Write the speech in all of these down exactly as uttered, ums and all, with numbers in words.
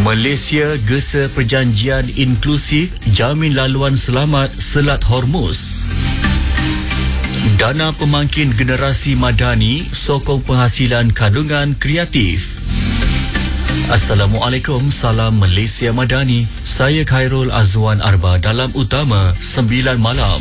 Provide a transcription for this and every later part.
Malaysia gesa perjanjian inklusif jamin laluan selamat Selat Hormuz. Dana pemangkin generasi madani sokong penghasilan kandungan kreatif. Assalamualaikum, salam Malaysia Madani. Saya Khairul Azwan Arba dalam Utama sembilan malam.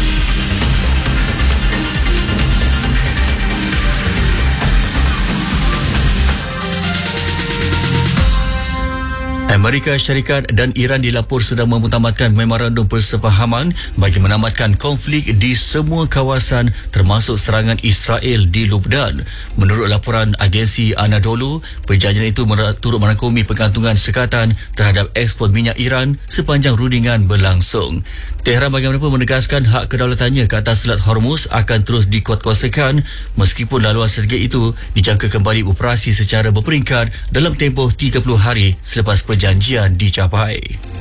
Amerika Syarikat dan Iran dilapor sedang memutamatkan memorandum persefahaman bagi menamatkan konflik di semua kawasan termasuk serangan Israel di Lubnan. Menurut laporan agensi Anadolu, perjanjian itu turut merangkumi pengantungan sekatan terhadap ekspor minyak Iran sepanjang rundingan berlangsung. Tehran bagaimanapun menegaskan hak kedaulatannya ke atas Selat Hormuz akan terus dikuatkuasakan meskipun laluan strategi itu dijangka kembali operasi secara berperingkat dalam tempoh tiga puluh hari selepas perjanjian dicapai.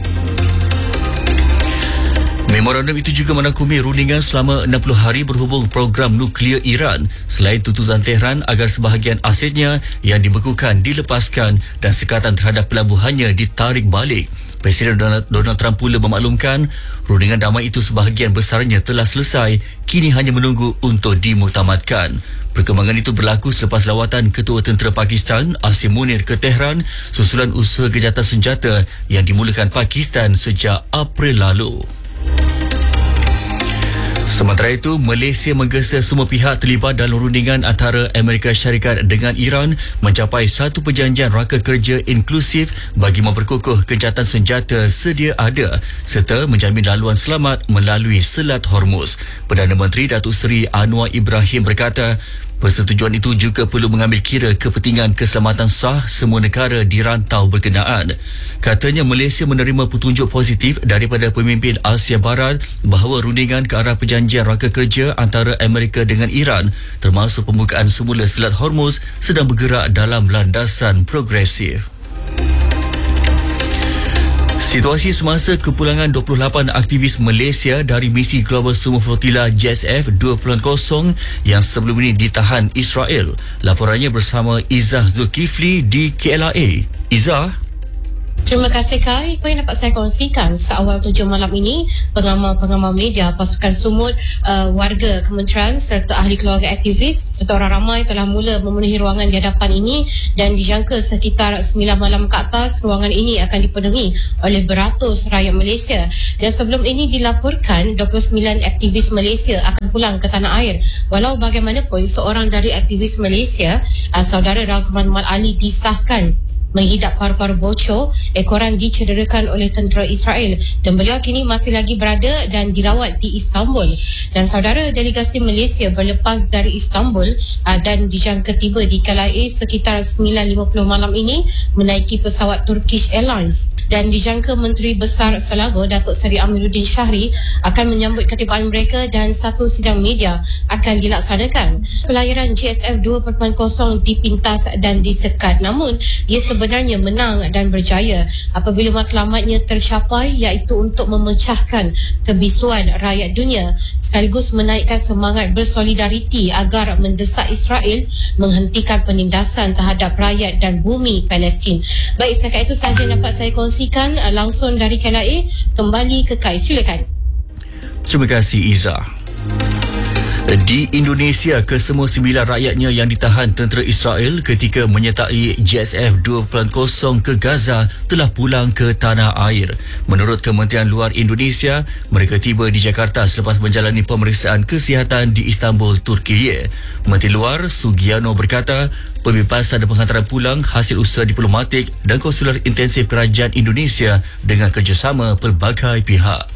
Memorandum itu juga merangkumi rundingan selama enam puluh hari berhubung program nuklear Iran selain tuntutan Tehran agar sebahagian asetnya yang dibekukan dilepaskan dan sekatan terhadap pelabuhannya ditarik balik. Presiden Donald Trump pula memaklumkan rundingan damai itu sebahagian besarnya telah selesai, kini hanya menunggu untuk dimuktamadkan. Perkembangan itu berlaku selepas lawatan Ketua Tentera Pakistan Asim Munir ke Tehran susulan usaha gejatan senjata yang dimulakan Pakistan sejak April lalu. Sementara itu, Malaysia menggesa semua pihak terlibat dalam rundingan antara Amerika Syarikat dengan Iran mencapai satu perjanjian rangka kerja inklusif bagi memperkukuh gencatan senjata sedia ada serta menjamin laluan selamat melalui Selat Hormuz. Perdana Menteri Datuk Seri Anwar Ibrahim berkata, persetujuan itu juga perlu mengambil kira kepentingan keselamatan sah semua negara di rantau berkenaan. Katanya Malaysia menerima petunjuk positif daripada pemimpin Asia Barat bahawa rundingan ke arah perjanjian rangka kerja antara Amerika dengan Iran termasuk pembukaan semula Selat Hormuz sedang bergerak dalam landasan progresif. Situasi semasa kepulangan dua puluh lapan aktivis Malaysia dari misi Global Sumo Flotilla J S F dua puluh yang sebelum ini ditahan Israel. Laporannya bersama Izzah Zulkifli di K L A. Izzah. Terima kasih Kai. Apa yang dapat saya kongsikan seawal tujuh malam ini, pengamal-pengamal media, pasukan sumut, uh, warga kementerian serta ahli keluarga aktivis serta orang ramai telah mula memenuhi ruangan di hadapan ini dan dijangka sekitar sembilan malam ke atas ruangan ini akan dipenuhi oleh beratus rakyat Malaysia. Dan sebelum ini dilaporkan dua puluh sembilan aktivis Malaysia akan pulang ke tanah air. Walau bagaimanapun seorang dari aktivis Malaysia, uh, saudara Razman Mal Ali, disahkan menghidap paru-paru bocor, ekoran dicederakan oleh tentera Israel dan beliau kini masih lagi berada dan dirawat di Istanbul. Dan saudara delegasi Malaysia berlepas dari Istanbul uh, dan dijangka tiba di K L A sekitar sembilan lima puluh malam ini menaiki pesawat Turkish Airlines. Dan dijangka Menteri Besar Selangor Datuk Seri Amiruddin Syahri akan menyambut ketibaan mereka dan satu sidang media akan dilaksanakan. Pelayaran J S F dua puluh dipintas dan disekat, namun ia sebenarnya menang dan berjaya apabila matlamatnya tercapai, iaitu untuk memecahkan kebisuan rakyat dunia sekaligus menaikkan semangat bersolidariti agar mendesak Israel menghentikan penindasan terhadap rakyat dan bumi Palestin. Baik, setakat itu sahaja yang dapat saya kongsikan langsung dari K L A. Kembali ke Kai, silakan. Terima kasih Izzah. Di Indonesia, kesemua sembilan rakyatnya yang ditahan tentera Israel ketika menyertai J S F dua puluh ke Gaza telah pulang ke tanah air. Menurut Kementerian Luar Indonesia, mereka tiba di Jakarta selepas menjalani pemeriksaan kesihatan di Istanbul, Turki. Menteri Luar Sugiano berkata, pembebasan dan penghantaran pulang hasil usaha diplomatik dan konsular intensif Kerajaan Indonesia dengan kerjasama pelbagai pihak.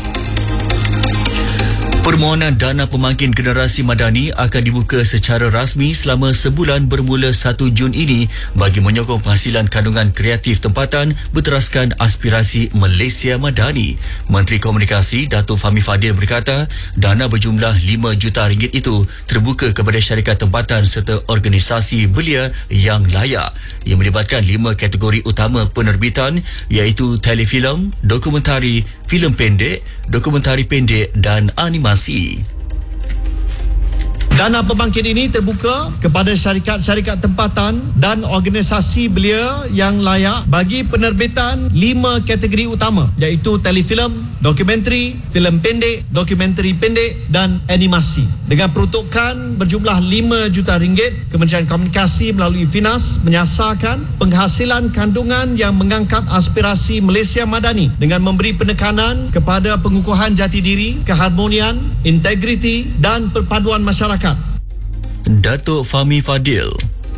Permohonan dana pemangkin generasi madani akan dibuka secara rasmi selama sebulan bermula satu Jun ini bagi menyokong penghasilan kandungan kreatif tempatan berteraskan aspirasi Malaysia Madani. Menteri Komunikasi Datuk Fahmi Fadil berkata, dana berjumlah lima juta ringgit itu terbuka kepada syarikat tempatan serta organisasi belia yang layak. Ia melibatkan lima kategori utama penerbitan iaitu telefilm, dokumentari, filem pendek, dokumentari pendek dan animasi. Dana pembangkit ini terbuka kepada syarikat-syarikat tempatan dan organisasi belia yang layak bagi penerbitan lima kategori utama, iaitu telefilm, dokumentari, filem pendek, dokumentari pendek dan animasi. Dengan peruntukan berjumlah lima juta ringgit, Kementerian Komunikasi melalui Finas menyasarkan penghasilan kandungan yang mengangkat aspirasi Malaysia Madani dengan memberi penekanan kepada pengukuhan jati diri, keharmonian, integriti dan perpaduan masyarakat. Datuk Fahmi Fadil.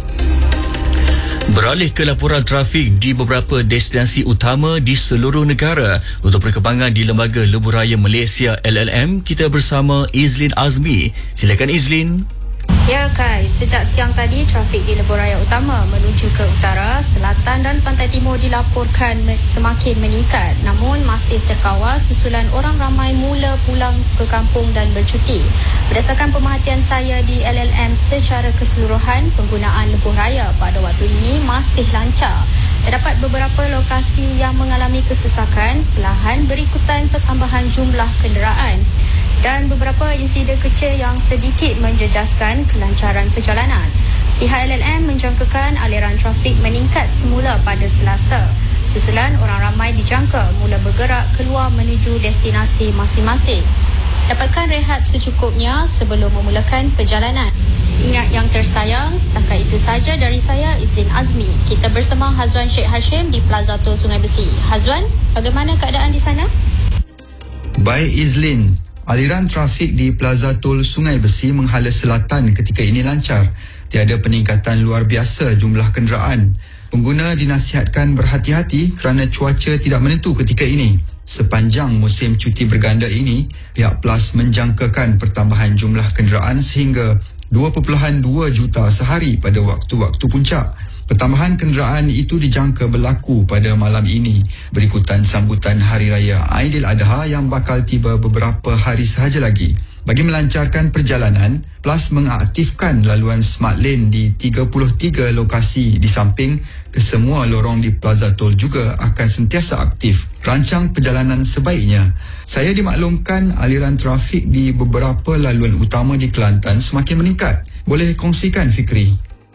Beralih ke laporan trafik di beberapa destinasi utama di seluruh negara. Untuk perkembangan di Lembaga Lebuh Raya Malaysia L L M, kita bersama Izlin Azmi. Silakan Izlin. Ya Kai, sejak siang tadi trafik di lebuh raya utama menuju ke utara, selatan dan pantai timur dilaporkan semakin meningkat, namun masih terkawal susulan orang ramai mula pulang ke kampung dan bercuti. Berdasarkan pemerhatian saya di L L M secara keseluruhan, penggunaan lebuh raya pada waktu ini masih lancar. Terdapat beberapa lokasi yang mengalami kesesakan, perlahan berikutan pertambahan jumlah kenderaan dan beberapa insiden kecil yang sedikit menjejaskan kelancaran perjalanan. Pihak L L M menjangkakan aliran trafik meningkat semula pada Selasa. Susulan orang ramai dijangka mula bergerak keluar menuju destinasi masing-masing. Dapatkan rehat secukupnya sebelum memulakan perjalanan. Ingat yang tersayang, setakat itu saja dari saya, Izlin Azmi. Kita bersama Hazwan Sheikh Hashim di Plaza Tol Sungai Besi. Hazwan, bagaimana keadaan di sana? Baik Izlin, aliran trafik di Plaza Tol Sungai Besi menghala selatan ketika ini lancar. Tiada peningkatan luar biasa jumlah kenderaan. Pengguna dinasihatkan berhati-hati kerana cuaca tidak menentu ketika ini. Sepanjang musim cuti berganda ini, pihak PLAS menjangkakan pertambahan jumlah kenderaan sehingga dua perpuluhan dua juta sehari pada waktu-waktu puncak. Pertambahan kenderaan itu dijangka berlaku pada malam ini berikutan sambutan Hari Raya Aidiladha yang bakal tiba beberapa hari sahaja lagi. Bagi melancarkan perjalanan, PLAS mengaktifkan laluan Smart Lane di tiga puluh tiga lokasi di samping kesemua lorong di Plaza Tol juga akan sentiasa aktif. Rancang perjalanan sebaiknya. Saya dimaklumkan aliran trafik di beberapa laluan utama di Kelantan semakin meningkat. Boleh kongsikan Fikri?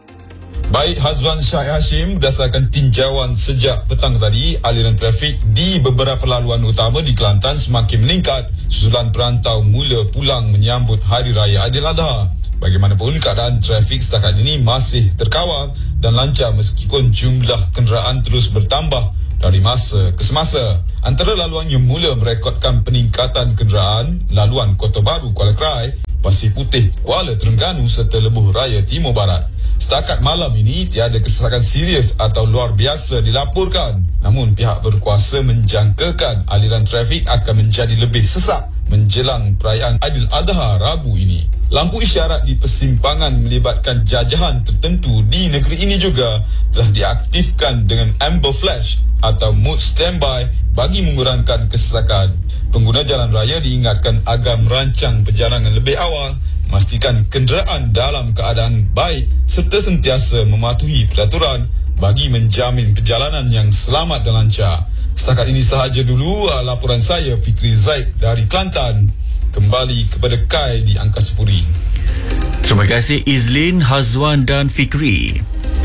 Baik Hazwan Syekh Hashim, berdasarkan tinjauan sejak petang tadi, aliran trafik di beberapa laluan utama di Kelantan semakin meningkat susulan perantau mula pulang menyambut Hari Raya Aidiladha. Bagaimanapun, keadaan trafik setakat ini masih terkawal dan lancar meskipun jumlah kenderaan terus bertambah dari masa ke semasa. Antara laluan yang mula merekodkan peningkatan kenderaan, laluan Kota Baru, Kuala Krai, Pasir Putih, Kuala Terengganu serta Lebuh Raya Timur Barat. Setakat malam ini, tiada kesesakan serius atau luar biasa dilaporkan. Namun, pihak berkuasa menjangkakan aliran trafik akan menjadi lebih sesak menjelang perayaan Aidiladha Rabu ini. Lampu isyarat di persimpangan melibatkan jajahan tertentu di negeri ini juga telah diaktifkan dengan amber flash atau mood standby bagi mengurangkan kesesakan. Pengguna jalan raya diingatkan agar merancang perjalanan lebih awal, memastikan kenderaan dalam keadaan baik serta sentiasa mematuhi peraturan bagi menjamin perjalanan yang selamat dan lancar. Setakat ini sahaja dulu laporan saya, Fikri Zaid dari Kelantan. Kembali kepada Kai di Angkasa Puri. Terima kasih Izlin, Hazwan dan Fikri.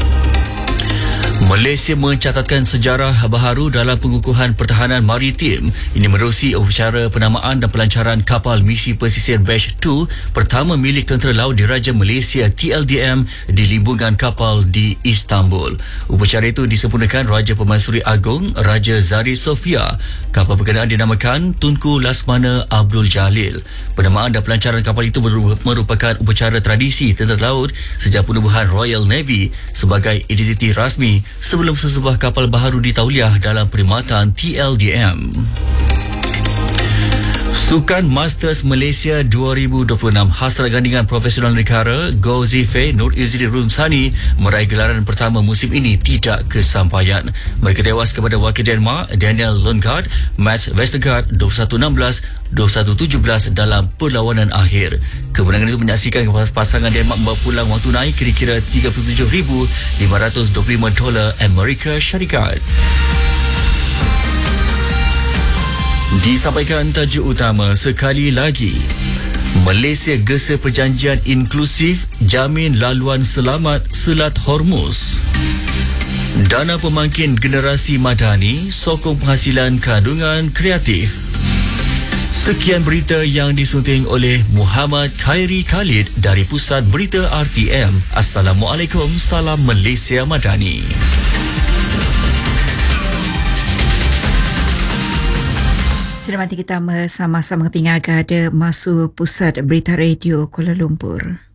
Malaysia mencatatkan sejarah baharu dalam pengukuhan pertahanan maritim. Ini menerusi upacara penamaan dan pelancaran kapal misi pesisir Batch dua pertama milik Tentera Laut Diraja Malaysia T L D M di limbungan kapal di Istanbul. Upacara itu disempurnakan Raja Pemansuri Agong Raja Zari Sofia. Kapal berkenaan dinamakan Tunku Lasmana Abdul Jalil. Penamaan dan pelancaran kapal itu merupakan upacara tradisi Tentera Laut sejak penubuhan Royal Navy sebagai identiti rasmi sebelum sesebuah kapal baharu ditauliah dalam perkhidmatan T L D M. Sukan Masters Malaysia dua ribu dua puluh enam hasrat gandingan profesional negara Go Zifei Nur Izzuddin Rumsani meraih gelaran pertama musim ini tidak kesampaian. Mereka tewas kepada wakil Denmark Daniel Lundgaard, Mats Vestergaard dua puluh satu enam belas, dua puluh satu tujuh belas dalam perlawanan akhir. Kemenangan itu menyaksikan pasangan Denmark membawa pulang wang tunai kira-kira tiga puluh tujuh ribu lima ratus dua puluh lima dolar Amerika Syarikat. Disampaikan tajuk utama sekali lagi. Malaysia gesa perjanjian inklusif jamin laluan selamat Selat Hormuz. Dana pemangkin generasi madani sokong penghasilan kandungan kreatif. Sekian berita yang disunting oleh Muhammad Khairi Khalid dari Pusat Berita R T M. Assalamualaikum, salam Malaysia Madani. Selamat kita sama-sama kepingaga ada masuk Pusat Berita Radio Kuala Lumpur.